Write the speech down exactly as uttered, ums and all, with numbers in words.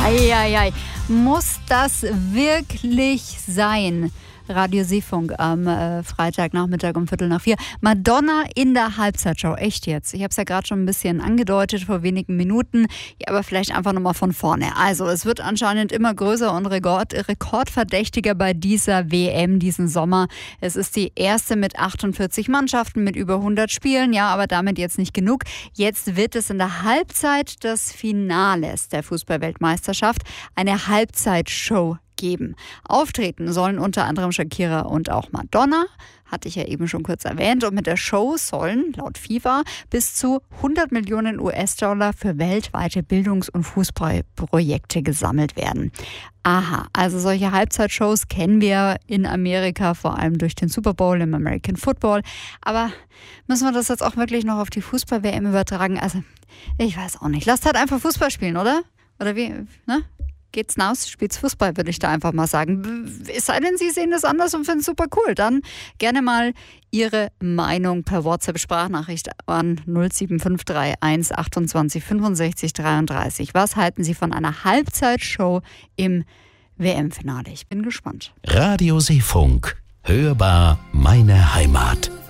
Eieiei, muss das wirklich sein? Radio Seefunk am äh, Freitagnachmittag um Viertel nach vier. Madonna in der Halbzeitshow. Echt jetzt? Ich habe es ja gerade schon ein bisschen angedeutet vor wenigen Minuten. Ja, aber vielleicht einfach nochmal von vorne. Also es wird anscheinend immer größer und Rekord, rekordverdächtiger bei dieser W M diesen Sommer. Es ist die erste mit achtundvierzig Mannschaften mit über hundert Spielen. Ja, aber damit jetzt nicht genug. Jetzt wird es in der Halbzeit des Finales der Fußballweltmeisterschaft eine Halbzeitshow geben. Auftreten sollen unter anderem Shakira und auch Madonna, hatte ich ja eben schon kurz erwähnt. Und mit der Show sollen, laut FIFA, bis zu hundert Millionen U S-Dollar für weltweite Bildungs- und Fußballprojekte gesammelt werden. Aha, also solche Halbzeitshows kennen wir in Amerika, vor allem durch den Super Bowl im American Football. Aber müssen wir das jetzt auch wirklich noch auf die Fußball-W M übertragen? Also, ich weiß auch nicht. Lasst halt einfach Fußball spielen, oder? Oder wie, ne? Geht's hinaus, spielt's Fußball, würde ich da einfach mal sagen. Es sei denn, Sie sehen das anders und finden es super cool. Dann gerne mal Ihre Meinung per WhatsApp-Sprachnachricht an null sieben fünf drei eins achtundzwanzig fünfundsechzig dreiunddreißig. Was halten Sie von einer Halbzeitshow im W M-Finale? Ich bin gespannt. Radio Seefunk. Hörbar meine Heimat.